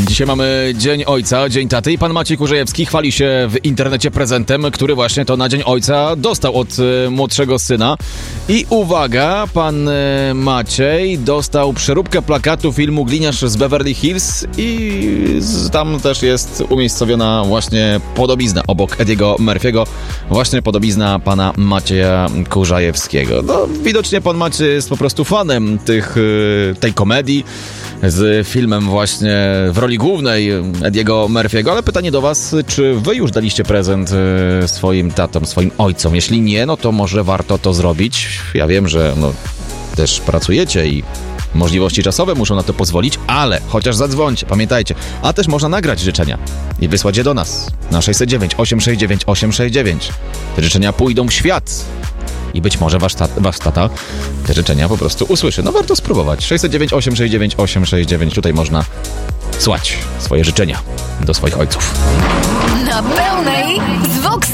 Dzisiaj mamy Dzień Ojca, Dzień Taty i pan Maciej Kurzajewski chwali się w internecie prezentem, który właśnie to na Dzień Ojca dostał od młodszego syna. I uwaga, pan Maciej dostał przeróbkę plakatu filmu Gliniarz z Beverly Hills i tam też jest umiejscowiona właśnie podobizna obok Ediego Murphy'ego, właśnie podobizna pana Macieja Kurzajewskiego. No, widocznie pan Maciej jest po prostu fanem tej komedii z filmem właśnie w roli głównej Ediego Murphy'ego, ale pytanie do was, czy wy już daliście prezent swoim tatom, swoim ojcom? Jeśli nie, no to może warto to zrobić. Ja wiem, że też pracujecie i możliwości czasowe muszą na to pozwolić, ale chociaż zadzwońcie, pamiętajcie. A też można nagrać życzenia i wysłać je do nas na 609 869 869. Te życzenia pójdą w świat i być może wasz tata te życzenia po prostu usłyszy. No warto spróbować. 609 869 869. Tutaj można słać swoje życzenia do swoich ojców. Na pełnej z Vox